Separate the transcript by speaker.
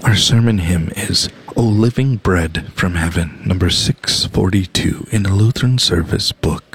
Speaker 1: Our sermon hymn is O Living Bread from Heaven, number 642 in the Lutheran Service book.